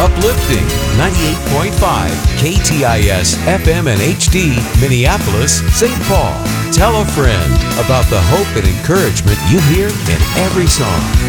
uplifting. 98.5 KTIS FM and HD, Minneapolis, St. Paul. Tell a friend about the hope and encouragement you hear in every song.